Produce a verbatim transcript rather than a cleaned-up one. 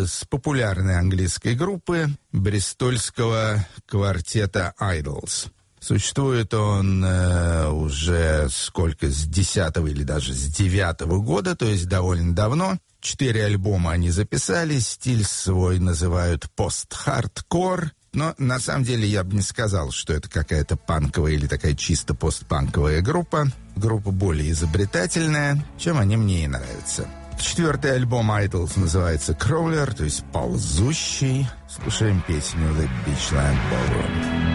с популярной английской группы бристольского квартета Idols. Существует он э, уже сколько, с десятого или даже с девятого года, то есть довольно давно. Четыре альбома они записали, стиль свой называют пост-хардкор, но на самом деле я бы не сказал, что это какая-то панковая или такая чисто постпанковая группа. Группа более изобретательная, чем они мне и нравятся. Четвертый альбом Idols называется «Crawler», то есть «ползущий». Слушаем песню «The Beachland Ballroom».